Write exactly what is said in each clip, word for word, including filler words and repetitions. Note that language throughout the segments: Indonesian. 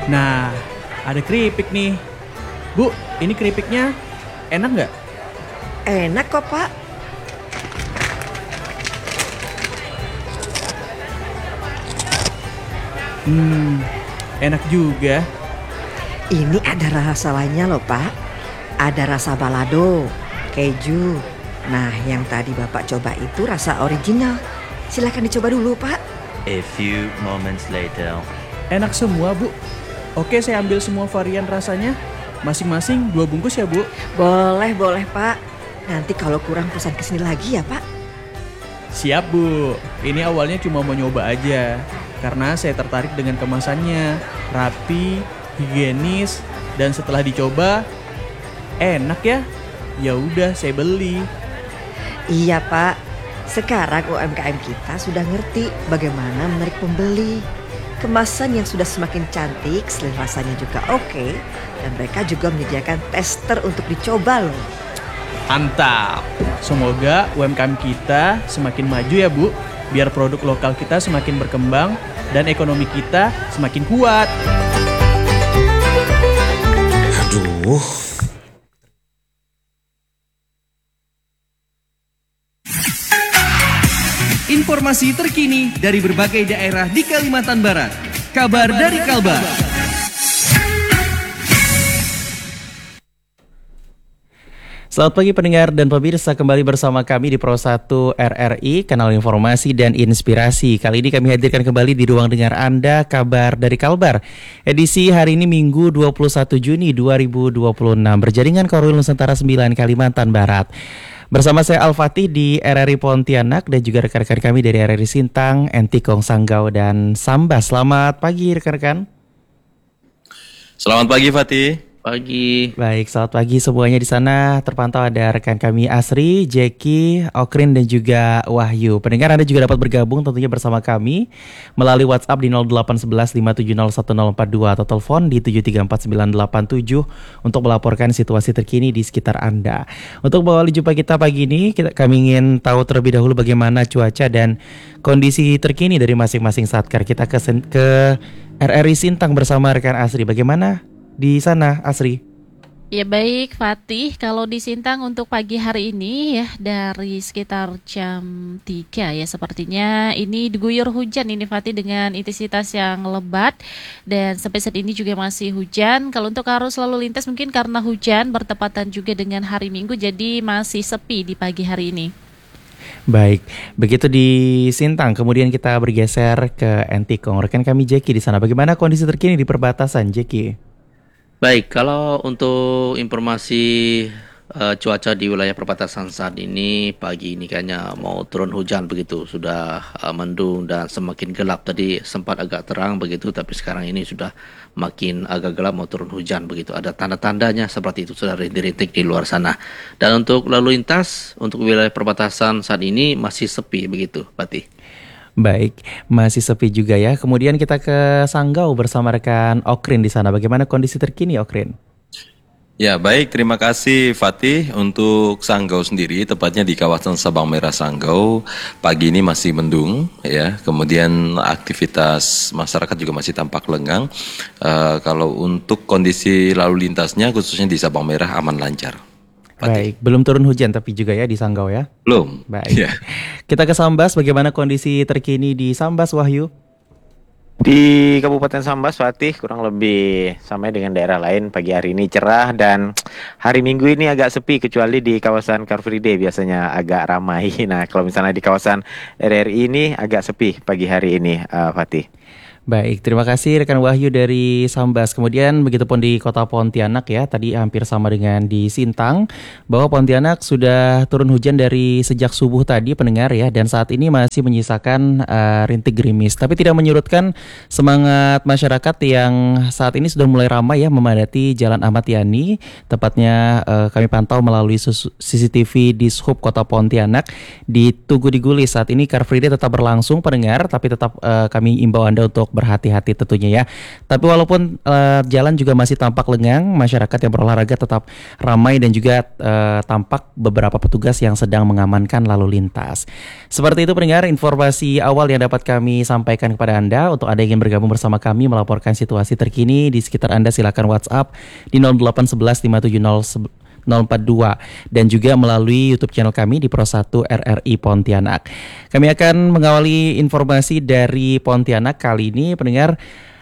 Nah, ada keripik nih. Bu, ini keripiknya enak nggak? Enak kok Pak. Hmm, enak juga. Ini ada rasa lainnya loh Pak. Ada rasa balado, keju. Nah yang tadi Bapak coba itu rasa original. Silakan dicoba dulu Pak. A few moments later. Enak semua Bu. Oke, saya ambil semua varian rasanya. Masing-masing dua bungkus ya Bu. Boleh, boleh Pak. Nanti kalau kurang pesan kesini lagi ya Pak. Siap Bu. Ini awalnya cuma mau nyoba aja. Karena saya tertarik dengan kemasannya. Rapi, higienis, dan setelah dicoba enak ya. Ya udah saya beli. Iya Pak. Sekarang U M K M kita sudah ngerti bagaimana menarik pembeli. Kemasan yang sudah semakin cantik, selain rasanya juga oke, dan mereka juga menyediakan tester untuk dicoba loh. Mantap. Semoga U M K M kita semakin maju ya Bu. Biar produk lokal kita semakin berkembang dan ekonomi kita semakin kuat. Aduh. Informasi terkini dari berbagai daerah di Kalimantan Barat. Kabar dari Kalbar. Selamat pagi pendengar dan pemirsa, kembali bersama kami di Pro satu R R I, kanal informasi dan inspirasi. Kali ini kami hadirkan kembali di ruang dengar Anda Kabar dari Kalbar. Edisi hari ini Minggu dua puluh satu Juni dua ribu dua puluh enam, berjaringan Korwil Nusantara sembilan Kalimantan Barat. Bersama saya Al-Fatih di R R I Pontianak dan juga rekan-rekan kami dari R R I Sintang, Entikong, Sanggau, dan Sambas. Selamat pagi rekan-rekan. Selamat pagi Fatih. Pagi. Baik, selamat pagi semuanya di sana. Terpantau ada rekan kami Asri, Jeki, Okrin, dan juga Wahyu. Pendengar Anda juga dapat bergabung tentunya bersama kami melalui WhatsApp di nol delapan satu satu lima tujuh nol satu nol empat dua atau telepon di tujuh tiga empat sembilan delapan tujuh untuk melaporkan situasi terkini di sekitar Anda. Untuk mengawali jumpa kita pagi ini, kita, kami ingin tahu terlebih dahulu bagaimana cuaca dan kondisi terkini dari masing-masing satker. Kita ke, ke R R I Sintang bersama rekan Asri. Bagaimana di sana, Asri? Ya baik, Fatih. Kalau di Sintang untuk pagi hari ini ya dari sekitar jam tiga ya sepertinya ini diguyur hujan ini Fatih dengan intensitas yang lebat dan sampai saat ini juga masih hujan. Kalau untuk arus lalu lintas mungkin karena hujan bertepatan juga dengan hari Minggu jadi masih sepi di pagi hari ini. Baik, begitu di Sintang. Kemudian kita bergeser ke Entikong. Rekan kami Jeki di sana. Bagaimana kondisi terkini di perbatasan, Jeki? Baik, kalau untuk informasi uh, cuaca di wilayah perbatasan saat ini, pagi ini kayaknya mau turun hujan begitu, sudah uh, mendung dan semakin gelap. Tadi sempat agak terang begitu, tapi sekarang ini sudah makin agak gelap mau turun hujan begitu. Ada tanda-tandanya seperti itu, sudah rintik-rintik di luar sana. Dan untuk lalu lintas, untuk wilayah perbatasan saat ini masih sepi begitu, Fatih. Baik, masih sepi juga ya. Kemudian kita ke Sanggau bersama rekan Okrin di sana. Bagaimana kondisi terkini, Okrin? Ya baik, terima kasih Fatih. Untuk Sanggau sendiri, tepatnya di kawasan Sabang Merah Sanggau, pagi ini masih mendung ya. Kemudian aktivitas masyarakat juga masih tampak lengang. Uh, kalau untuk kondisi lalu lintasnya, khususnya di Sabang Merah aman lancar. Baik, belum turun hujan tapi juga ya di Sanggau ya? Belum. Baik. Yeah. Kita ke Sambas, bagaimana kondisi terkini di Sambas, Wahyu? Di Kabupaten Sambas, Fatih, kurang lebih sama dengan daerah lain. Pagi hari ini cerah dan hari Minggu ini agak sepi kecuali di kawasan Car Free Day biasanya agak ramai. Nah, kalau misalnya di kawasan R R I ini agak sepi pagi hari ini, uh, Fatih. Baik, terima kasih rekan Wahyu dari Sambas. Kemudian begitupun di kota Pontianak ya, tadi hampir sama dengan di Sintang, bahwa Pontianak sudah turun hujan dari sejak subuh tadi pendengar ya, dan saat ini masih menyisakan uh, rintik gerimis. Tapi tidak menyurutkan semangat masyarakat yang saat ini sudah mulai ramai ya memadati Jalan Ahmad Yani. Tepatnya uh, kami pantau melalui C C T V di Sub Kota Pontianak di Tugu di Gulis. Saat ini Car Free Day tetap berlangsung pendengar, tapi tetap uh, kami imbau Anda untuk berhati-hati tentunya ya. Tapi walaupun uh, jalan juga masih tampak lengang, masyarakat yang berolahraga tetap ramai dan juga uh, tampak beberapa petugas yang sedang mengamankan lalu lintas. Seperti itu pendengar, informasi awal yang dapat kami sampaikan kepada Anda. Untuk Anda yang ingin bergabung bersama kami melaporkan situasi terkini di sekitar Anda, silakan WhatsApp di nol delapan satu satu lima tujuh nol nol empat dua dan juga melalui YouTube channel kami di Pro satu R R I Pontianak. Kami akan mengawali informasi dari Pontianak kali ini pendengar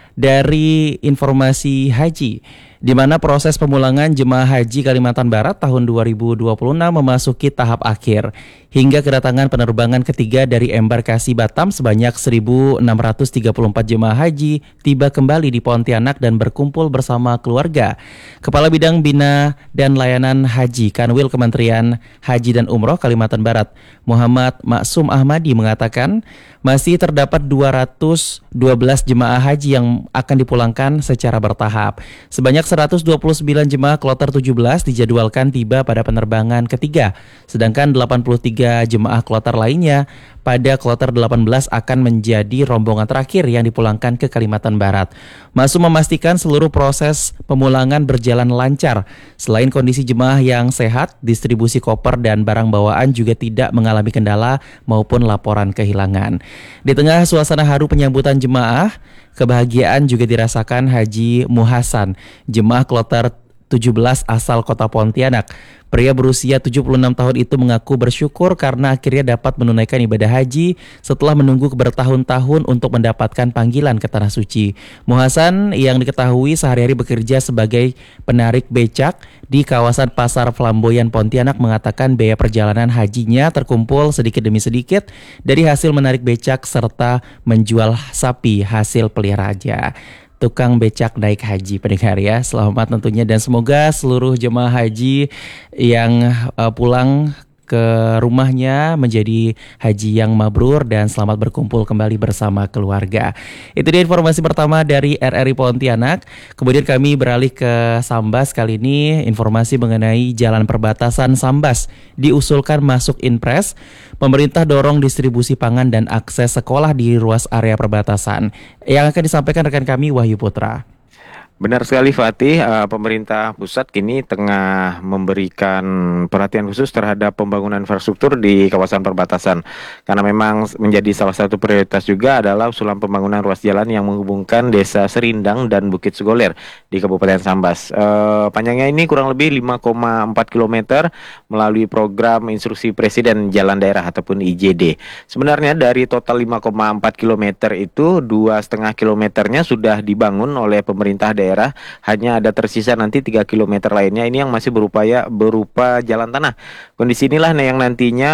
dari informasi haji, di mana proses pemulangan jemaah haji Kalimantan Barat tahun dua ribu dua puluh enam memasuki tahap akhir. Hingga kedatangan penerbangan ketiga dari embarkasi Batam sebanyak seribu enam ratus tiga puluh empat jemaah haji tiba kembali di Pontianak dan berkumpul bersama keluarga. Kepala Bidang Bina dan Layanan Haji Kanwil Kementerian Haji dan Umroh Kalimantan Barat, Muhammad Maksum Ahmadi mengatakan masih terdapat dua ratus dua belas jemaah haji yang akan dipulangkan secara bertahap. Sebanyak seratus dua puluh sembilan jemaah kloter tujuh belas dijadwalkan tiba pada penerbangan ketiga, sedangkan delapan puluh tiga jemaah kloter lainnya pada kloter delapan belas akan menjadi rombongan terakhir yang dipulangkan ke Kalimantan Barat. Masum memastikan seluruh proses pemulangan berjalan lancar. Selain kondisi jemaah yang sehat, distribusi koper dan barang bawaan juga tidak mengalami kendala maupun laporan kehilangan. Di tengah suasana haru penyambutan jemaah, kebahagiaan juga dirasakan Haji Muhasan, jemaah kloter tujuh belas asal kota Pontianak. Pria berusia tujuh puluh enam tahun itu mengaku bersyukur karena akhirnya dapat menunaikan ibadah haji setelah menunggu bertahun-tahun untuk mendapatkan panggilan ke Tanah Suci. Muhasan yang diketahui sehari-hari bekerja sebagai penarik becak di kawasan Pasar Flamboyan Pontianak mengatakan biaya perjalanan hajinya terkumpul sedikit demi sedikit dari hasil menarik becak serta menjual sapi hasil peliharaannya. Tukang becak naik haji pendengar ya. Selamat tentunya dan semoga seluruh jemaah haji yang uh, pulang ke rumahnya menjadi haji yang mabrur dan selamat berkumpul kembali bersama keluarga. Itu dia informasi pertama dari R R I Pontianak. Kemudian kami beralih ke Sambas. Kali ini informasi mengenai jalan perbatasan Sambas diusulkan masuk Inpres. Pemerintah dorong distribusi pangan dan akses sekolah di ruas area perbatasan. Yang akan disampaikan rekan kami Wahyu Putra. Benar sekali Fatih, uh, pemerintah pusat kini tengah memberikan perhatian khusus terhadap pembangunan infrastruktur di kawasan perbatasan. Karena memang menjadi salah satu prioritas juga adalah usulan pembangunan ruas jalan yang menghubungkan Desa Serindang dan Bukit Sugoler di Kabupaten Sambas. Uh, panjangnya ini kurang lebih lima koma empat kilometer melalui program instruksi Presiden Jalan Daerah ataupun I J D. Sebenarnya dari total lima koma empat kilometer itu dua koma lima kilometernya sudah dibangun oleh pemerintah daerah. Daerah, hanya ada tersisa nanti tiga kilometer lainnya ini yang masih berupaya berupa jalan tanah. Kondisi inilah yang nantinya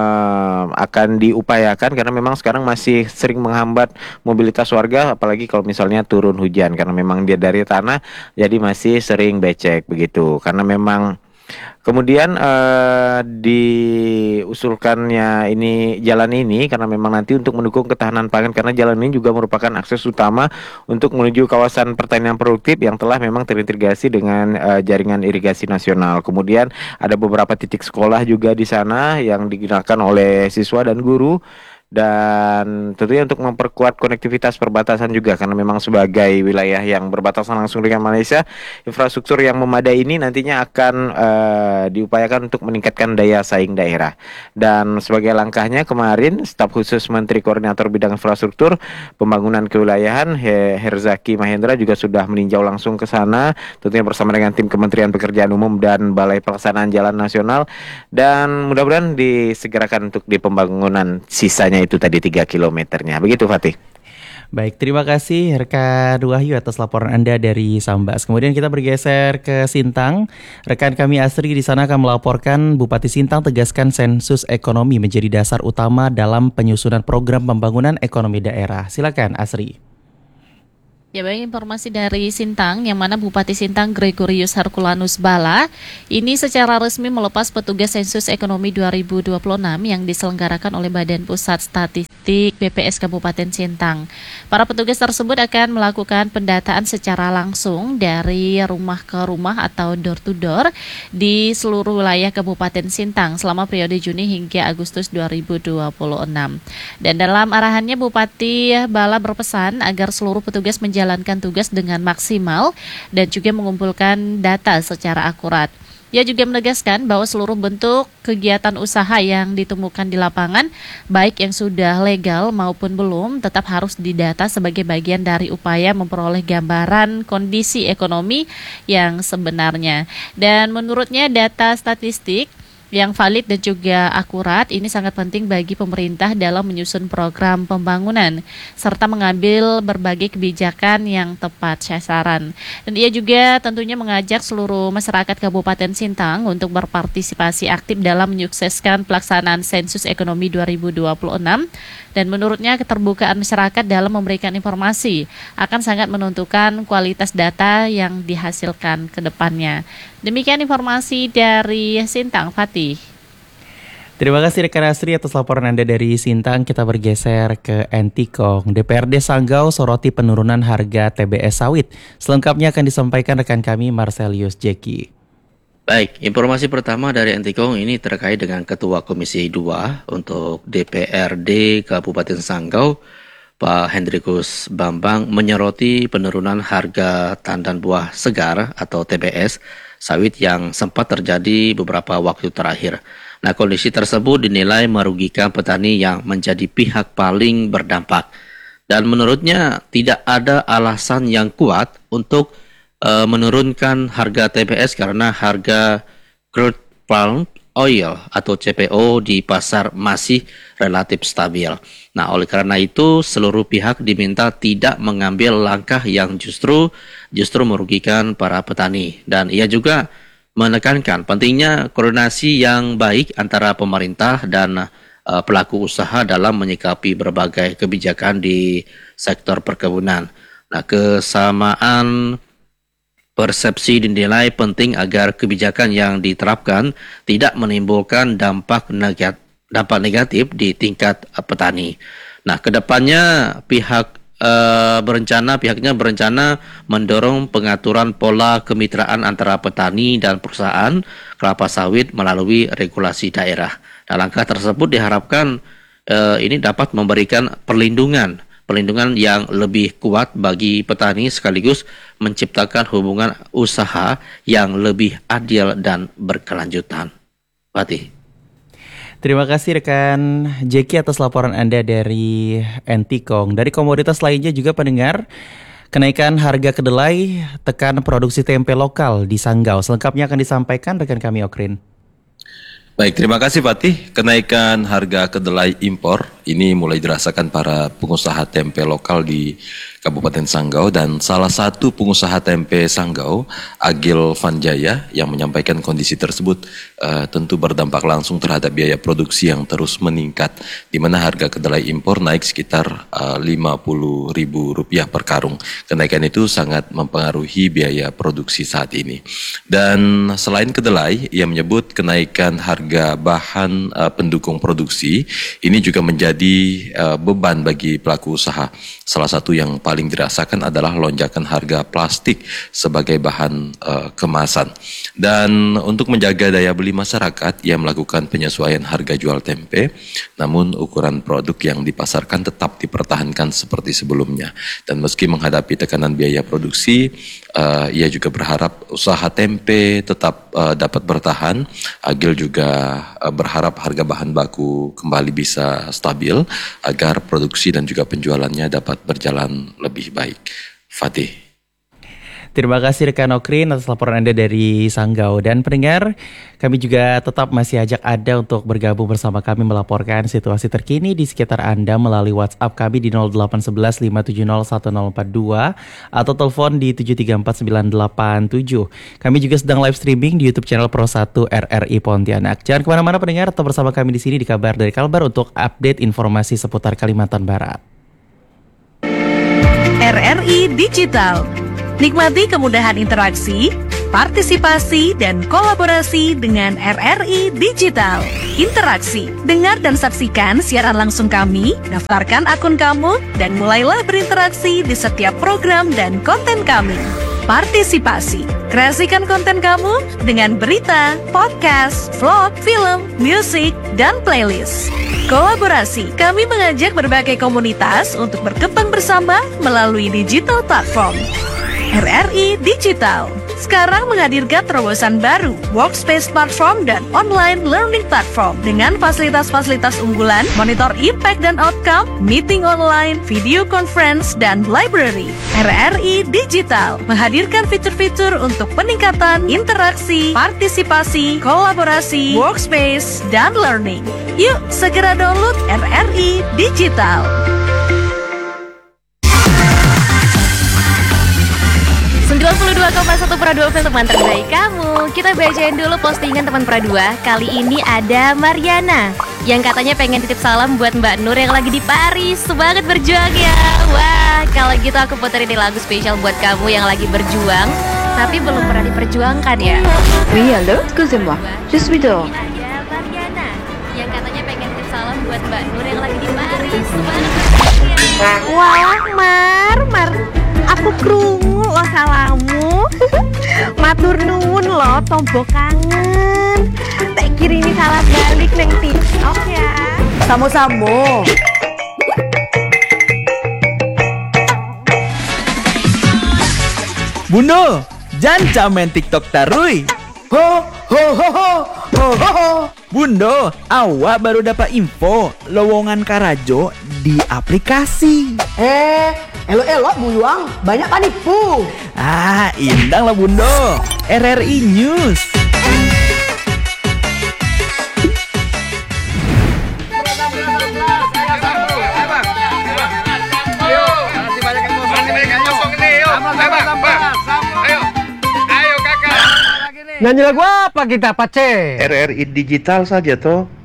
uh, akan diupayakan karena memang sekarang masih sering menghambat mobilitas warga, apalagi kalau misalnya turun hujan karena memang dia dari tanah jadi masih sering becek begitu. Karena memang kemudian uh, diusulkannya ini jalan ini karena memang nanti untuk mendukung ketahanan pangan karena jalan ini juga merupakan akses utama untuk menuju kawasan pertanian produktif yang telah memang terintegrasi dengan uh, jaringan irigasi nasional. Kemudian ada beberapa titik sekolah juga di sana yang digunakan oleh siswa dan guru. Dan tentunya untuk memperkuat konektivitas perbatasan juga karena memang sebagai wilayah yang berbatasan langsung dengan Malaysia, infrastruktur yang memadai ini nantinya akan uh, diupayakan untuk meningkatkan daya saing daerah. Dan sebagai langkahnya kemarin staf khusus Menteri Koordinator Bidang Infrastruktur Pembangunan Kewilayahan Herzaki Mahendra juga sudah meninjau langsung ke sana tentunya bersama dengan tim Kementerian Pekerjaan Umum dan Balai Pelaksanaan Jalan Nasional dan mudah-mudahan disegerakan untuk di pembangunan sisanya itu tadi tiga kilometernya. Begitu Fatih. Baik, terima kasih rekan Wahyu atas laporan Anda dari Sambas. Kemudian kita bergeser ke Sintang. Rekan kami Asri di sana akan melaporkan Bupati Sintang tegaskan sensus ekonomi menjadi dasar utama dalam penyusunan program pembangunan ekonomi daerah. Silakan Asri. Ya baik, informasi dari Sintang yang mana Bupati Sintang Gregorius Herculanus Bala ini secara resmi melepas petugas sensus ekonomi dua ribu dua puluh enam yang diselenggarakan oleh Badan Pusat Statistik B P S Kabupaten Sintang. Para petugas tersebut akan melakukan pendataan secara langsung dari rumah ke rumah atau door to door di seluruh wilayah Kabupaten Sintang selama periode Juni hingga Agustus dua ribu dua puluh enam. Dan dalam arahannya Bupati Bala berpesan agar seluruh petugas menjalankan menjalankan tugas dengan maksimal dan juga mengumpulkan data secara akurat. Ia juga menegaskan bahwa seluruh bentuk kegiatan usaha yang ditemukan di lapangan, baik yang sudah legal maupun belum, tetap harus didata sebagai bagian dari upaya memperoleh gambaran kondisi ekonomi yang sebenarnya. Dan menurutnya data statistik yang valid dan juga akurat ini sangat penting bagi pemerintah dalam menyusun program pembangunan serta mengambil berbagai kebijakan yang tepat sasaran. Dan ia juga tentunya mengajak seluruh masyarakat Kabupaten Sintang untuk berpartisipasi aktif dalam menyukseskan pelaksanaan sensus ekonomi dua ribu dua puluh enam, dan menurutnya keterbukaan masyarakat dalam memberikan informasi akan sangat menentukan kualitas data yang dihasilkan ke depannya. Demikian informasi dari Sintang, Fatih. Terima kasih rekan Asri atas laporan Anda dari Sintang. Kita bergeser ke Entikong. D P R D Sanggau soroti penurunan harga T B S sawit. Selengkapnya akan disampaikan rekan kami Marcelius Jeki. Baik, informasi pertama dari Entikong ini terkait dengan Ketua Komisi dua untuk D P R D Kabupaten Sanggau, Pak Hendrikus Bambang, menyoroti penurunan harga tandan buah segar atau T B S sawit yang sempat terjadi beberapa waktu terakhir. Nah, kondisi tersebut dinilai merugikan petani yang menjadi pihak paling berdampak. Dan menurutnya tidak ada alasan yang kuat untuk uh, menurunkan harga T B S karena harga crude palm oil atau C P O di pasar masih relatif stabil. Nah, oleh karena itu seluruh pihak diminta tidak mengambil langkah yang justru justru merugikan para petani. Dan ia juga menekankan pentingnya koordinasi yang baik antara pemerintah dan uh, pelaku usaha dalam menyikapi berbagai kebijakan di sektor perkebunan. Nah, kesamaan persepsi dinilai penting agar kebijakan yang diterapkan tidak menimbulkan dampak negatif, dampak negatif di tingkat uh, petani. Nah, kedepannya pihak uh, berencana pihaknya berencana mendorong pengaturan pola kemitraan antara petani dan perusahaan kelapa sawit melalui regulasi daerah. Nah, langkah tersebut diharapkan uh, ini dapat memberikan perlindungan perlindungan yang lebih kuat bagi petani sekaligus menciptakan hubungan usaha yang lebih adil dan berkelanjutan. Fatih. Terima kasih rekan Jeki atas laporan Anda dari Entikong. Dari komoditas lainnya juga pendengar, kenaikan harga kedelai tekan produksi tempe lokal di Sanggau. Selengkapnya akan disampaikan rekan kami Okrin. Baik, terima kasih Fatih. Kenaikan harga kedelai impor ini mulai dirasakan para pengusaha tempe lokal di Kabupaten Sanggau, dan salah satu pengusaha tempe Sanggau, Agil Vanjaya, yang menyampaikan kondisi tersebut uh, tentu berdampak langsung terhadap biaya produksi yang terus meningkat, di mana harga kedelai impor naik sekitar uh, lima puluh ribu rupiah per karung. Kenaikan itu sangat mempengaruhi biaya produksi saat ini. Dan selain kedelai, ia menyebut kenaikan harga bahan uh, pendukung produksi ini juga menjadi uh, beban bagi pelaku usaha. Salah satu yang paling dirasakan adalah lonjakan harga plastik sebagai bahan uh, kemasan. Dan untuk menjaga daya beli masyarakat, ia melakukan penyesuaian harga jual tempe, namun ukuran produk yang dipasarkan tetap dipertahankan seperti sebelumnya. Dan meski menghadapi tekanan biaya produksi, uh, ia juga berharap usaha tempe tetap uh, dapat bertahan. Agil juga uh, berharap harga bahan baku kembali bisa stabil agar produksi dan juga penjualannya dapat berjalan lebih baik. Fatih. Terima kasih rekan Okrin atas laporan Anda dari Sanggau. Dan pendengar, kami juga tetap masih ajak Anda untuk bergabung bersama kami melaporkan situasi terkini di sekitar Anda melalui WhatsApp kami di nol delapan satu satu lima tujuh nol satu nol empat dua atau telepon di tujuh tiga empat sembilan delapan tujuh. Kami juga sedang live streaming di YouTube channel Pro satu R R I Pontianak. Jangan kemana-mana pendengar, tetap bersama kami di sini di Kabar dari Kalbar untuk update informasi seputar Kalimantan Barat. R R I Digital. Nikmati kemudahan interaksi, partisipasi, dan kolaborasi dengan R R I Digital. Interaksi, dengar dan saksikan siaran langsung kami, daftarkan akun kamu, dan mulailah berinteraksi di setiap program dan konten kami. Partisipasi, kreasikan konten kamu dengan berita, podcast, vlog, film, musik, dan playlist. Kolaborasi, kami mengajak berbagai komunitas untuk berkembang bersama melalui digital platform. R R I Digital sekarang menghadirkan terobosan baru, workspace platform dan online learning platform dengan fasilitas-fasilitas unggulan, monitor impact dan outcome, meeting online, video conference, dan library. R R I Digital menghadirkan fitur-fitur untuk peningkatan interaksi, partisipasi, kolaborasi, workspace, dan learning. Yuk segera download R R I Digital. sembilan puluh dua koma satu Pradua F M, teman terbaik kamu. Kita bacain dulu postingan teman Pradua. Kali ini ada Mariana yang katanya pengen titip salam buat Mbak Nur yang lagi di Paris. Semangat berjuang ya. Wah, kalau gitu aku puterin nih lagu spesial buat kamu yang lagi berjuang tapi belum pernah diperjuangkan ya. Oui, allô, excusez-moi. Je suis dehors. Ada Mariana yang katanya pengen titip salam buat Mbak Nur yang lagi di Paris. Semangat berjuang ya. Wah, Mar, Mar. Aku krungu lo salamu. Matur nuwun lo tombo kangen. Tak kirimi salam balik neng TikTok ya. Samo-samo. Bundo, jangan main TikTok tarui. Ho ho ho ho ho ho ho. Bundo, awak baru dapat info lowongan Karajo di aplikasi. Eh, elok-elok buyuang, banyak panipu. Ah, indang lah Bundo. R R I News. Nyanyi lagu apa kita, Pace? R R I Digital saja toh.